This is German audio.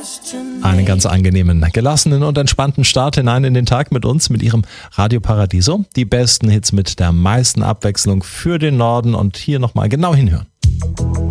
Einen ganz angenehmen, gelassenen und entspannten Start hinein in den Tag mit uns, mit Ihrem Radio Paradiso. Die besten Hits mit der meisten Abwechslung für den Norden und hier nochmal genau hinhören.